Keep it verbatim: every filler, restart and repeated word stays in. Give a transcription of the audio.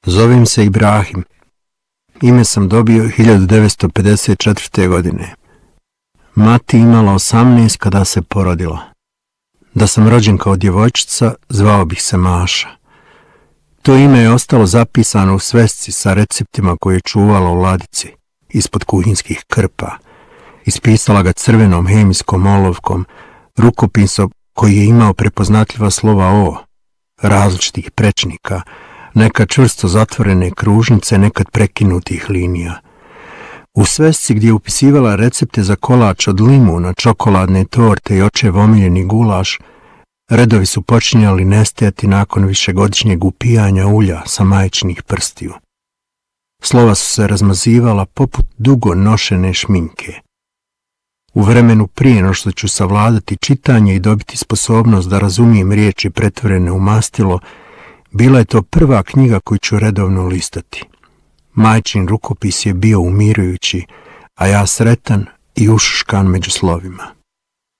Zovem se Ibrahim. Ime sam dobio hiljadu devetsto pedeset četvrte. godine. Mati imala osamnaest kada se porodila. Da sam rođen kao djevojčica, zvao bih se Maša. To ime je ostalo zapisano u svesci sa receptima koje je čuvala u ladici, ispod kuhinskih krpa. Ispisala ga crvenom hemijskom olovkom, rukopisom koji je imao prepoznatljiva slova O, različitih prečnika, nekad čvrsto zatvorene kružnice, nekad prekinutih linija. U svesci gdje je upisivala recepte za kolač od limuna, čokoladne torte i očev omiljeni gulaš, redovi su počinjali nestajati nakon višegodišnjeg upijanja ulja sa majčinih prstiju. Slova su se razmazivala poput dugo nošene šminke. U vremenu prije no što ću savladati čitanje i dobiti sposobnost da razumijem riječi pretvorene u mastilo, bila je to prva knjiga koju ću redovno listati. Majčin rukopis je bio umirujući, a ja sretan i ušuškan među slovima.